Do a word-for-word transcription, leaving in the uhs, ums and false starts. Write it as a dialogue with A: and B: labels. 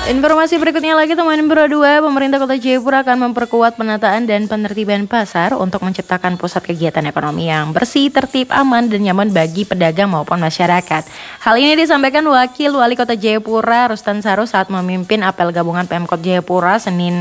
A: Informasi berikutnya lagi teman Bro dua, pemerintah Kota Jayapura akan memperkuat penataan dan penertiban pasar untuk menciptakan pusat kegiatan ekonomi yang bersih, tertib, aman, dan nyaman bagi pedagang maupun masyarakat. Hal ini disampaikan Wakil Wali Kota Jayapura Rustan Saru saat memimpin apel gabungan Pemkot Jayapura Senin